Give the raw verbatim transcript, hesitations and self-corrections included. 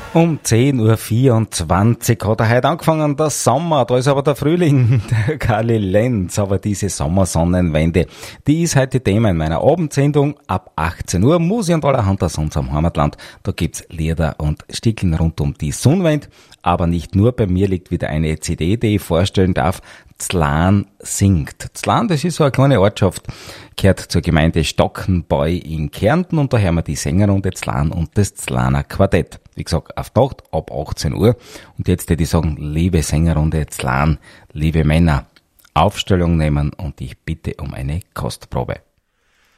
Um zehn Uhr vierundzwanzig hat er heute angefangen, der Sommer, da ist aber der Frühling, der Kali Lenz, aber diese Sommersonnenwende, die ist heute Thema in meiner Abendsendung ab achtzehn Uhr, Musik und allerhand aus unserem Heimatland, da gibt's Lieder und Stickeln rund um die Sonnenwende, aber nicht nur, bei mir liegt wieder eine C D, die ich vorstellen darf, Zlan singt. Zlan, das ist so eine kleine Ortschaft, gehört zur Gemeinde Stockenbeu in Kärnten und da hören wir die Sängerrunde Zlan und das Zlaner Quartett. Wie gesagt, auf Nacht ab achtzehn Uhr. Und jetzt würde ich sagen, liebe Sängerrunde Zlan, liebe Männer, Aufstellung nehmen und ich bitte um eine Kostprobe.